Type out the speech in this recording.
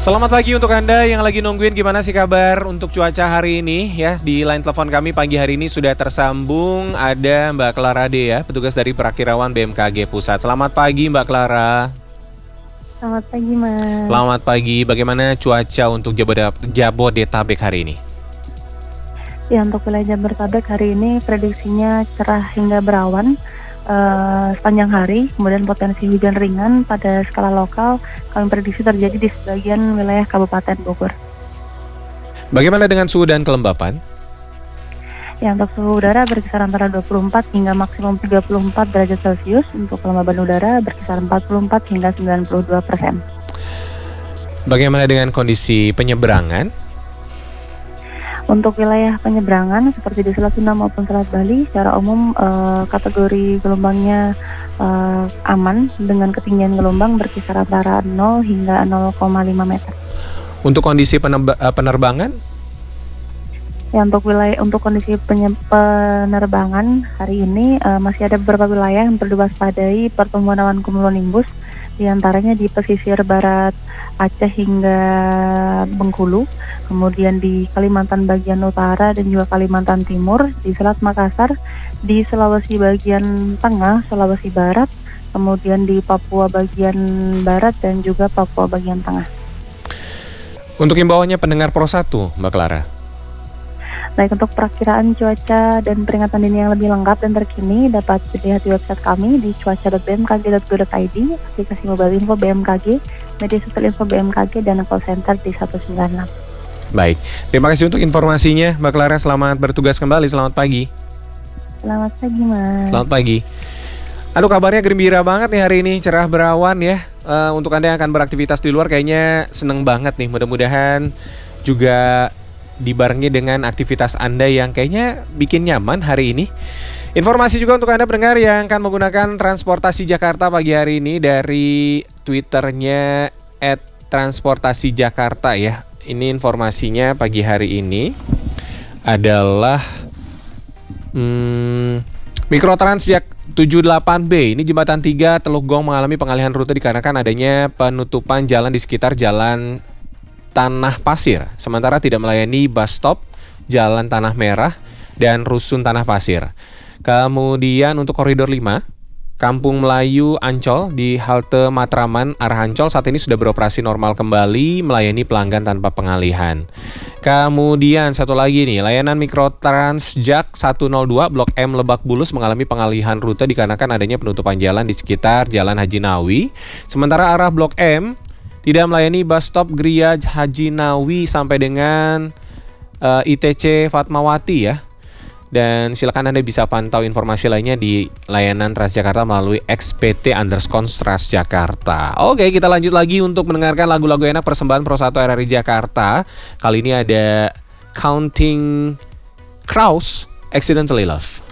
Selamat pagi untuk Anda yang lagi nungguin gimana sih kabar untuk cuaca hari ini ya. Di line telepon kami pagi hari ini sudah tersambung ada Mbak Clara D ya, petugas dari Perakirawan BMKG Pusat. Selamat pagi Mbak Clara. Selamat pagi, Mas. Selamat pagi, bagaimana cuaca untuk Jabodetabek hari ini? Ya, untuk wilayah Jabodetabek hari ini prediksinya cerah hingga berawan sepanjang hari, kemudian potensi hujan ringan pada skala lokal kami prediksi terjadi di sebagian wilayah Kabupaten Bogor. Bagaimana dengan suhu dan kelembapan? Ya, untuk suhu udara berkisar antara 24 hingga maksimum 34 derajat Celcius, untuk kelembaban udara berkisar 44 hingga 92%. Bagaimana dengan kondisi penyeberangan? Untuk wilayah penyeberangan seperti di Selat Sunda maupun Selat Bali, secara umum kategori gelombangnya aman dengan ketinggian gelombang berkisar antara 0 hingga 0,5 meter. Untuk kondisi penerbangan? Ya, untuk kondisi penerbangan hari ini masih ada beberapa wilayah yang perlu diwaspadai pertumbuhan awan cumulonimbus, diantaranya di pesisir barat Aceh hingga Bengkulu, kemudian di Kalimantan bagian utara dan juga Kalimantan Timur, di Selat Makassar, di Sulawesi bagian tengah, Sulawesi Barat, kemudian di Papua bagian barat dan juga Papua bagian tengah. Untuk himbauannya pendengar Pro 1, Mbak Clara. Baik, untuk perakiraan cuaca dan peringatan dini yang lebih lengkap dan terkini dapat dilihat di website kami di cuaca.bmkg.go.id, aplikasi mobile info BMKG, media sosial info BMKG, dan call center di 196. Baik, terima kasih untuk informasinya Mbak Clara, selamat bertugas kembali, selamat pagi. Selamat pagi, Mas. Selamat pagi. Aduh, kabarnya gembira banget nih hari ini, cerah berawan ya. Untuk Anda yang akan beraktivitas di luar kayaknya seneng banget nih, mudah-mudahan juga dibarengi dengan aktivitas Anda yang kayaknya bikin nyaman hari ini. Informasi juga untuk Anda pendengar yang akan menggunakan transportasi Jakarta pagi hari ini dari Twitternya @transportasijakarta ya. Ini informasinya pagi hari ini adalah Mikrotrans 78B, ini jembatan 3 Teluk Gong mengalami pengalihan rute dikarenakan adanya penutupan jalan di sekitar Jalan Tanah Pasir, sementara tidak melayani bus stop Jalan Tanah Merah dan Rusun Tanah Pasir. Kemudian untuk koridor 5 Kampung Melayu Ancol di halte Matraman arah Ancol saat ini sudah beroperasi normal kembali, melayani pelanggan tanpa pengalihan. Kemudian satu lagi nih, layanan Mikrotrans Jak 102 Blok M Lebak Bulus mengalami pengalihan rute dikarenakan adanya penutupan jalan di sekitar Jalan Haji Nawi. Sementara arah Blok M tidak melayani bus stop Gria Haji Nawi sampai dengan ITC Fatmawati ya. Dan silakan Anda bisa pantau informasi lainnya di layanan Transjakarta melalui xpt_Transjakarta. Oke, kita lanjut lagi untuk mendengarkan lagu-lagu enak persembahan Pro 1 RRI Jakarta. Kali ini ada Counting Crows, Accidentally Love.